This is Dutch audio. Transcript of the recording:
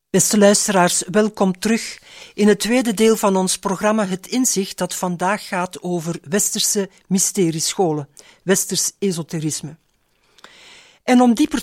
Beste luisteraars, welkom terug in het tweede deel van ons programma Het Inzicht, dat vandaag gaat over westerse mysteriescholen, westers esoterisme. En om dieper